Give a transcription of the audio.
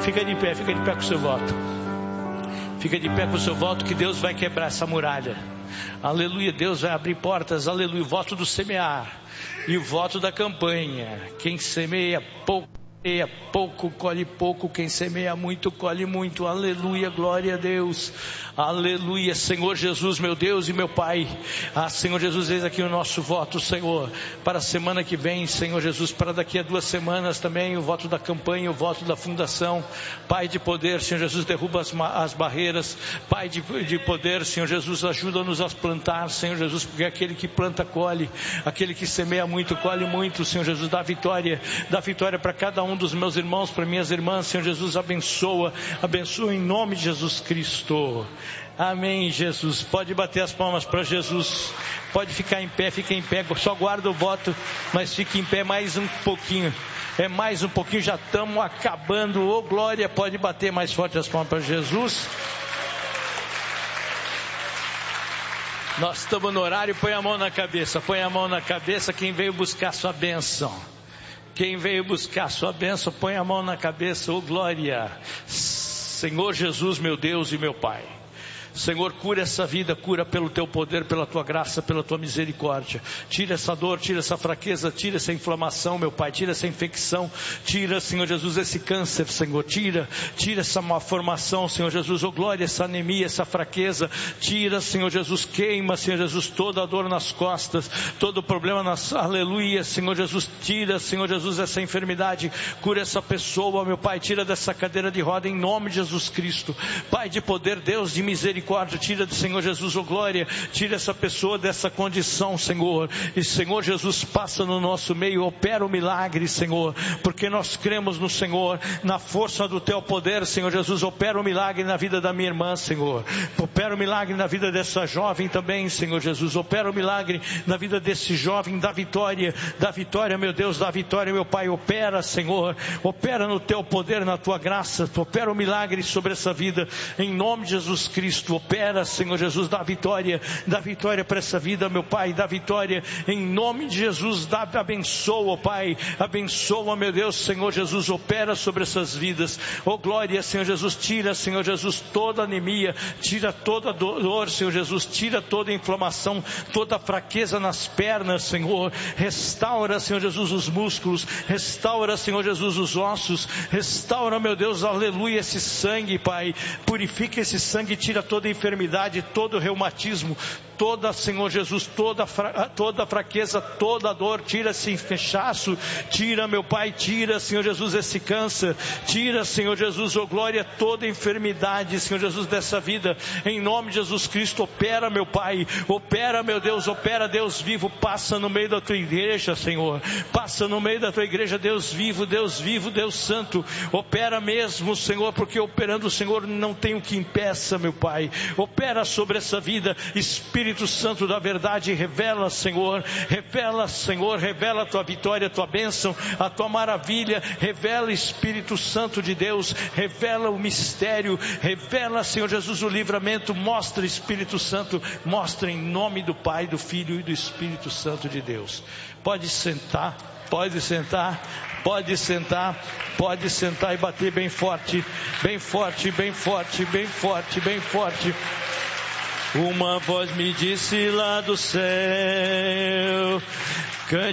Fica de pé com o seu voto. Fica de pé com o seu voto, que Deus vai quebrar essa muralha. Aleluia, Deus vai abrir portas. Aleluia, o voto do semear e o voto da campanha. Quem semeia pouco, colhe pouco. Quem semeia muito, colhe muito. Aleluia, glória a Deus. Aleluia, Senhor Jesus, meu Deus e meu Pai. Senhor Jesus, eis aqui o nosso voto, Senhor, para a semana que vem, Senhor Jesus, para daqui a 2 semanas também, o voto da campanha, o voto da fundação. Pai de poder, Senhor Jesus, derruba as barreiras. Pai de poder, Senhor Jesus, ajuda-nos a plantar, Senhor Jesus, porque aquele que planta, colhe. Aquele que semeia muito, colhe muito, Senhor Jesus. Dá vitória para cada um dos meus irmãos, para minhas irmãs, Senhor Jesus, abençoa em nome de Jesus Cristo. Amém, Jesus. Pode bater as palmas para Jesus. Pode fica em pé, só guarda o voto, mas fique em pé mais um pouquinho. Mais um pouquinho, já estamos acabando. Ô glória, pode bater mais forte as palmas para Jesus. Nós estamos no horário, põe a mão na cabeça, quem veio buscar sua bênção. Quem veio buscar sua bênção, põe a mão na cabeça, ô glória. Senhor Jesus, meu Deus e meu Pai. Senhor, cura essa vida, cura pelo teu poder, pela tua graça, pela tua misericórdia. Tira essa dor, tira essa fraqueza, tira essa inflamação, meu Pai, tira essa infecção, tira, Senhor Jesus, esse câncer, Senhor, tira essa malformação, Senhor Jesus, oh glória, essa anemia, essa fraqueza, tira, Senhor Jesus, queima, Senhor Jesus, toda a dor nas costas, todo o problema aleluia, Senhor Jesus, tira, Senhor Jesus, essa enfermidade, cura essa pessoa, meu Pai, tira dessa cadeira de roda em nome de Jesus Cristo. Pai de poder, Deus de misericórdia, tira do Senhor Jesus, oh glória, tira essa pessoa dessa condição, Senhor, e Senhor Jesus, passa no nosso meio, opera o milagre, Senhor, porque nós cremos no Senhor, na força do teu poder, Senhor Jesus, opera o milagre na vida da minha irmã, Senhor, opera o milagre na vida dessa jovem também, Senhor Jesus, opera o milagre na vida desse jovem, da vitória, meu Deus, da vitória, meu Pai, opera, Senhor, opera no teu poder, na tua graça, opera o milagre sobre essa vida, em nome de Jesus Cristo. Opera, Senhor Jesus, dá vitória para essa vida, meu Pai, dá vitória em nome de Jesus, abençoa, Pai, abençoa, meu Deus, Senhor Jesus, opera sobre essas vidas, oh glória, Senhor Jesus, tira, Senhor Jesus, toda anemia, tira toda dor, Senhor Jesus, tira toda inflamação, toda fraqueza nas pernas, Senhor, restaura, Senhor Jesus, os músculos, restaura, Senhor Jesus, os ossos, restaura, meu Deus, aleluia, esse sangue, Pai, purifica esse sangue, tira toda enfermidade, todo reumatismo, toda, Senhor Jesus, toda fraqueza, toda dor, tira esse inchaço, tira, meu Pai, tira, Senhor Jesus, esse câncer, tira, Senhor Jesus, oh glória, toda enfermidade, Senhor Jesus, dessa vida, em nome de Jesus Cristo, opera, meu Pai, opera, meu Deus, opera, Deus vivo, passa no meio da tua igreja, Senhor, passa no meio da tua igreja, Deus vivo, Deus santo, opera mesmo, Senhor, porque operando, Senhor, não tem o que impeça, meu Pai, opera sobre essa vida, Espírito Santo da verdade, revela, Senhor, revela a tua vitória, a tua bênção, a tua maravilha, revela, Espírito Santo de Deus, revela o mistério, revela, Senhor Jesus, o livramento, mostra, Espírito Santo, mostra em nome do Pai, do Filho e do Espírito Santo de Deus. Pode sentar e bater bem forte. Uma voz me disse lá do céu, cante